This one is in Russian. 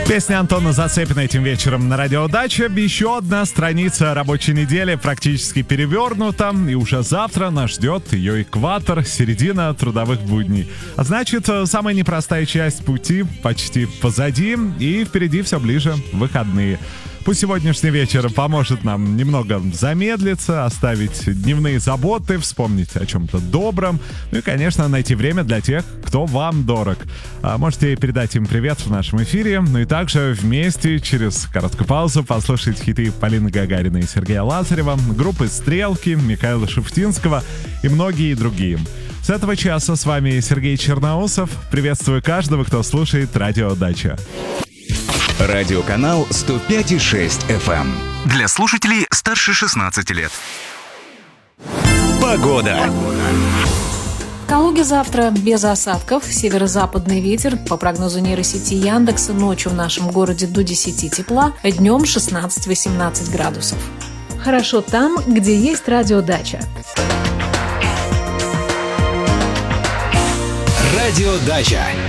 Песня Антона Зацепина этим вечером на Радио Дача. Еще одна страница рабочей недели практически перевернута. И уже завтра нас ждет ее экватор, середина трудовых будней. А значит, самая непростая часть пути почти позади. И впереди все ближе выходные. Пусть сегодняшний вечер поможет нам немного замедлиться, оставить дневные заботы, вспомнить о чем-то добром. Ну и, конечно, найти время для тех, кто вам дорог. Можете передать им привет в нашем эфире. Ну и также вместе через короткую паузу послушать хиты Полины Гагариной и Сергея Лазарева, группы «Стрелки», Михаила Шуфтинского и многие другие. С этого часа с вами Сергей Черноусов. Приветствую каждого, кто слушает Радио Дача. Радиоканал 105,6 FM. Для слушателей старше 16 лет. Погода. В Калуге завтра без осадков. Северо-западный ветер. По прогнозу нейросети Яндекса, ночью в нашем городе до 10 тепла, днем 16-18 градусов. Хорошо там, где есть радиодача. Радиодача.